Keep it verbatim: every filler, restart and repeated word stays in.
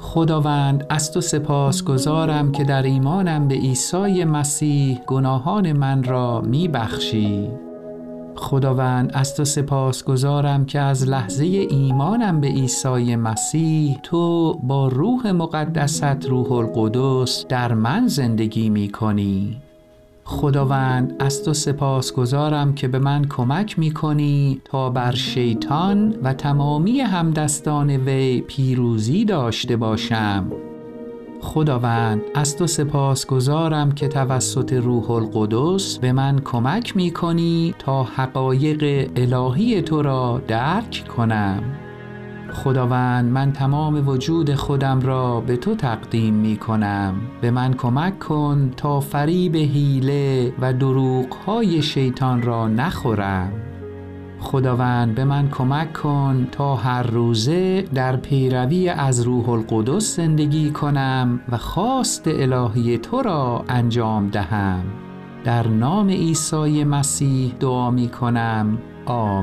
خداوند از تو سپاسگزارم که در ایمانم به عیسی مسیح گناهان من را می بخشی. خداوند از تو سپاسگزارم که از لحظه ایمانم به عیسی مسیح تو با روح مقدست روح القدس در من زندگی می کنی. خداوند از تو سپاسگزارم که به من کمک می کنی تا بر شیطان و تمامی همدستان وی پیروزی داشته باشم. خداوند از تو سپاسگزارم که توسط روح القدس به من کمک می کنی تا حقایق الهی تو را درک کنم. خداوند من تمام وجود خودم را به تو تقدیم می کنم. به من کمک کن تا فریب حیله و دروغ‌های شیطان را نخورم. خداوند به من کمک کن تا هر روزه در پیروی از روح القدس زندگی کنم و خواست الهی تو را انجام دهم. در نام عیسی مسیح دعا می کنم. آمین.